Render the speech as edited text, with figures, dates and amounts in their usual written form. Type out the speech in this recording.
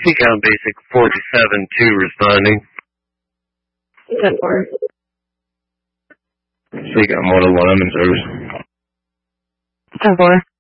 Seacom Basic 47-2 responding. 10-4. Seacom 101, I'm in service. 10-4.